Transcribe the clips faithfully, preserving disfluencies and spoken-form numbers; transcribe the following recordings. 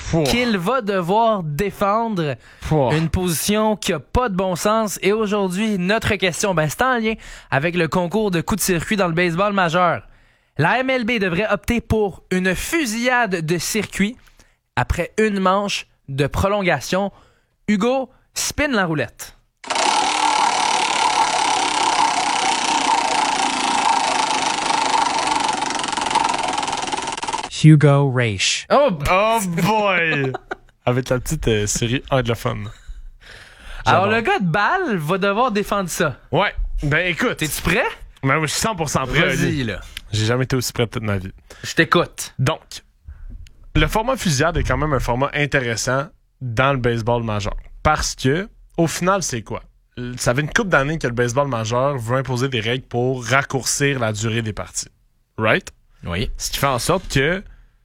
Fou. qu'il va devoir défendre Fou. une position qui a pas de bon sens. Et aujourd'hui, notre question, ben, c'est en lien avec le concours de coups de circuit dans le baseball majeur. La M L B devrait opter pour une fusillade de circuit après une manche de prolongation. Hugo, spin la roulette. Hugo Raish. Oh! Oh boy! Avec la petite euh, série anglophone. Alors, J'adore. le gars de balle va devoir défendre ça. Ouais. Ben écoute. T'es-tu prêt? Ben, moi, je suis cent pour cent prêt. Vas-y, Ali. là. J'ai jamais été aussi prêt de toute ma vie. Je t'écoute. Donc, le format fusillade est quand même un format intéressant dans le baseball majeur. Parce que, au final, c'est quoi? Ça fait une couple d'années que le baseball majeur veut imposer des règles pour raccourcir la durée des parties. Right? Oui. Ce qui fait en sorte que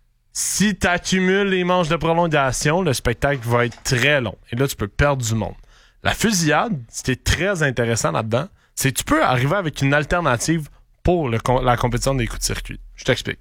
si tu accumules les manches de prolongation, le spectacle va être très long. Et là, tu peux perdre du monde. La fusillade, ce qui est très intéressant là-dedans, c'est que tu peux arriver avec une alternative pour le, la compétition des coups de circuit. Je t'explique.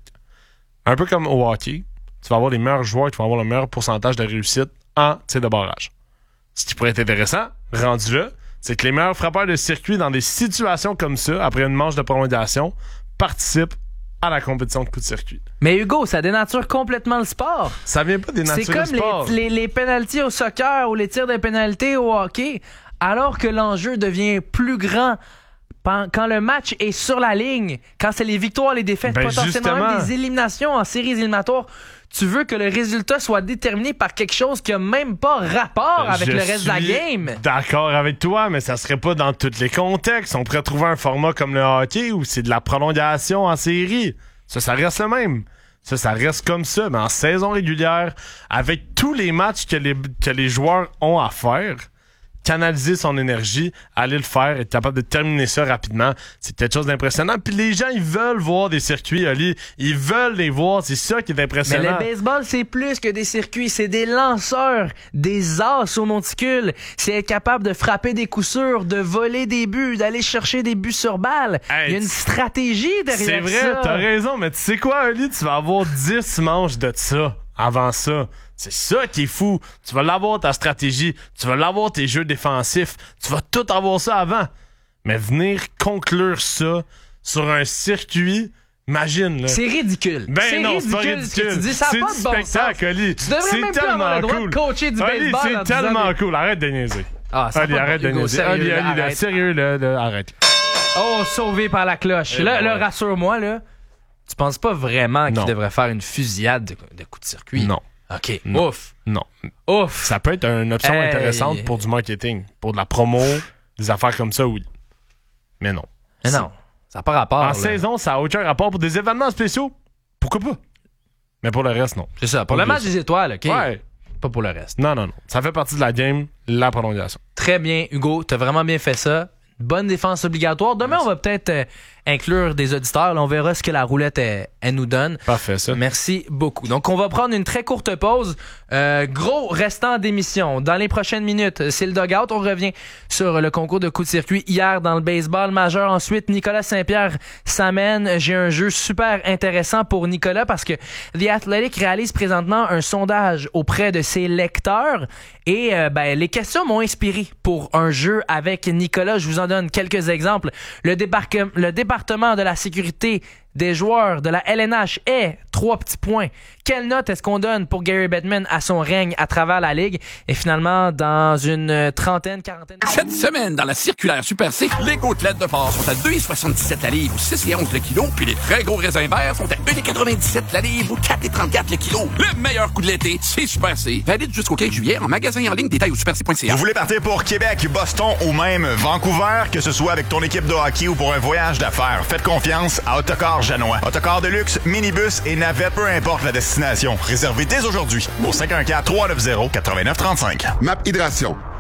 Un peu comme au hockey, tu vas avoir les meilleurs joueurs qui vont avoir le meilleur pourcentage de réussite en tir de barrage. Ce qui pourrait être intéressant, rendu là, c'est que les meilleurs frappeurs de circuit dans des situations comme ça, après une manche de prolongation, participent à la compétition de coups de circuit. Mais Hugo, ça dénature complètement le sport. Ça vient pas des C'est natures comme du sport. les, les, les pénaltys au soccer ou les tirs de pénalité au hockey, alors que l'enjeu devient plus grand quand le match est sur la ligne, quand c'est les victoires, les défaites, Ben potentiellement justement. même des éliminations en séries éliminatoires. Tu veux que le résultat soit déterminé par quelque chose qui a même pas rapport avec Je le reste de la suis game. D'accord avec toi, mais ça serait pas dans tous les contextes. On pourrait trouver un format comme le hockey où c'est de la prolongation en série. Ça, ça reste le même. Ça, ça reste comme ça, mais en saison régulière, avec tous les matchs que les, que les joueurs ont à faire, canaliser son énergie, aller le faire, être capable de terminer ça rapidement, c'est quelque chose d'impressionnant. Puis les gens, ils veulent voir des circuits, Ali. Ils veulent les voir. C'est ça qui est Mais impressionnant. le baseball, c'est plus que des circuits. C'est des lanceurs, des as au monticule. C'est être capable de frapper des coups sûrs, de voler des buts, d'aller chercher des buts sur balle. Hey, Il y a une stratégie derrière C'est vrai, ça. t'as raison, mais tu sais quoi, Ali? Tu vas avoir dix manches de ça avant ça. C'est ça qui est fou. Tu vas l'avoir ta stratégie, tu vas l'avoir tes jeux défensifs, tu vas tout avoir ça avant. Mais venir conclure ça sur un circuit, imagine, là. C'est ridicule. Ben c'est non, ridicule, c'est pas ridicule. ce que tu dis. Ça c'est n'a pas du de bon spectacle, sens. Ali. Tu devrais c'est même plus avoir tellement le droit cool. de coacher du Ali, baseball en c'est disant tellement des- cool. Arrête de niaiser. Ah, ça Ali, va pas, arrête de Hugo, niaiser. sérieux, Ali, là, Ali, là, arrête. sérieux, là, là, arrête. Oh, sauvé par la cloche. Eh là, ben là, ouais. rassure-moi, là. Tu penses pas vraiment qu'il Non. devrait faire une fusillade de, de coups de circuit? Non. OK. Non. Ouf. Non. Ouf. Ça peut être une option Hey. intéressante pour du marketing. Pour de la promo, des affaires comme ça, oui. Mais non. Mais non. Ça n'a pas rapport. En là. saison, ça n'a aucun rapport pour des événements spéciaux. Pourquoi pas? Mais pour le reste, non. C'est ça. Pour le Pas match plus. des étoiles, OK? Ouais. Pas pour le reste. Non, non, non. Ça fait partie de la game, la prolongation. Très bien, Hugo. T'as vraiment bien fait ça. Bonne défense obligatoire. Demain, on va peut-être euh, inclure des auditeurs. Là, on verra ce que la roulette, elle, elle nous donne. Parfait, ça. Merci beaucoup. Donc, on va prendre une très courte pause. Euh, gros restant d'émission. Dans les prochaines minutes, c'est le dugout. On revient sur le concours de coups de circuit hier dans le baseball majeur. Ensuite, Nicolas Saint-Pierre s'amène. J'ai un jeu super intéressant pour Nicolas parce que The Athletic réalise présentement un sondage auprès de ses lecteurs et euh, ben, les questions m'ont inspiré pour un jeu avec Nicolas. Je vous en donne quelques exemples. Le, débarque- le département de la sécurité des joueurs de la L N H est trois petits points. Quelle note est-ce qu'on donne pour Gary Bettman à son règne à travers la Ligue? Et finalement, dans une trentaine, quarantaine... Cette semaine, dans la circulaire Super C, les côtelettes de porc sont à deux virgule soixante-dix-sept la livre ou six virgule onze le kilo, puis les très gros raisins verts sont à un virgule quatre-vingt-dix-sept la livre ou quatre virgule trente-quatre le kilo. Le meilleur coup de l'été, c'est Super C. Valide jusqu'au quinze juillet en magasin en ligne, détail au super c point c a. Vous voulez partir pour Québec, Boston ou même Vancouver, que ce soit avec ton équipe de hockey ou pour un voyage d'affaires, faites confiance à Autocar Janois. Autocar de luxe, minibus et navette, peu importe la destination. Réservez dès aujourd'hui au cinq un quatre, trois neuf zéro, neuf neuf trois cinq. Map Hydration.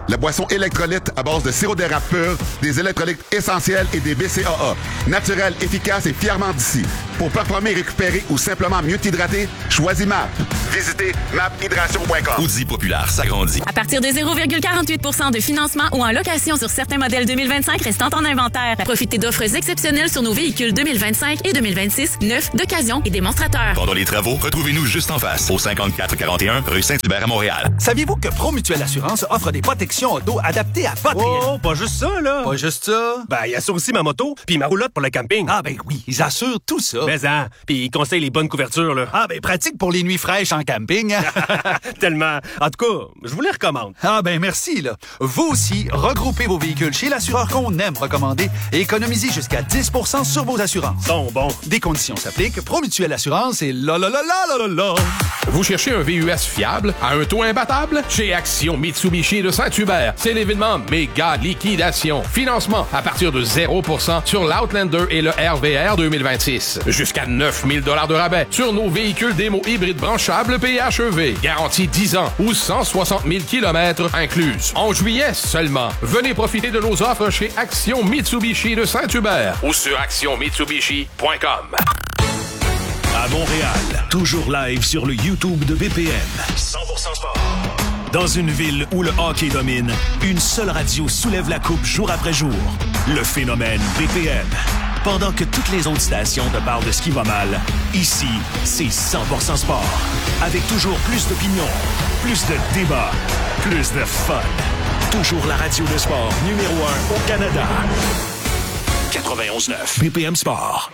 La boisson électrolyte à base de sirop d'érable pur, des électrolytes essentiels et des B C A A. Naturel, efficace et fièrement d'ici. Pour performer, récupérer ou simplement mieux t'hydrater, choisis M A P. Visitez map hydration point com. Audi Populaire s'agrandit. À partir de zéro virgule quarante-huit pour cent de financement ou en location sur certains modèles deux mille vingt-cinq restant en inventaire. Profitez d'offres exceptionnelles sur nos véhicules deux mille vingt-cinq et deux mille vingt-six, neufs, d'occasion et démonstrateurs. Pendant les travaux, retrouvez-nous juste en face, au cinquante-quatre quarante et un rue Saint-Hubert à Montréal. Saviez-vous que Promutuelle Assurance offre des protections auto adaptées à votre... Oh, pas juste ça, là! Pas juste ça? Ben, il assure aussi ma moto, puis ma roulotte pour le camping. Ah ben oui, ils assurent tout ça. Mais hein, puis ils conseillent les bonnes couvertures, là. Ah ben pratique pour les nuits fraîches en camping. Tellement. En tout cas, je vous les recommande. Ah ben merci, là. Vous aussi, regroupez vos véhicules chez l'assureur qu'on aime recommander et économisez jusqu'à dix pour cent sur vos assurances. Bon, bon. Des conditions s'appliquent. Promutuelle Assurance et là, là, là, là, là, là. Vous cherchez un V U S fiable à un taux imbattable? Chez Action Mitsubishi de Saint-Hubert, c'est l'événement méga liquidation. Financement à partir de zéro pour cent sur l'Outlander et le R V R deux mille vingt-six. Jusqu'à neuf mille dollars de rabais sur nos véhicules démo hybrides branchables P H E V. Garantie dix ans ou cent soixante mille kilomètres incluses. En juillet seulement. Venez profiter de nos offres chez Action Mitsubishi de Saint-Hubert ou sur action mitsubishi point com. À Montréal, toujours live sur le YouTube de B P M. cent pour cent sport. Dans une ville où le hockey domine, une seule radio soulève la coupe jour après jour. Le phénomène B P M. Pendant que toutes les autres stations te parlent de ce qui va mal, ici, c'est cent pour cent sport. Avec toujours plus d'opinions, plus de débats, plus de fun. Toujours la radio de sport numéro un au Canada. quatre-vingt-onze neuf B P M Sport.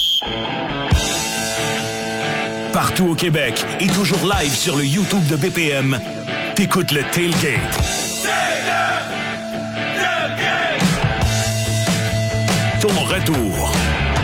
Partout au Québec et toujours live sur le YouTube de B P M, t'écoutes le Tailgate. Ton retour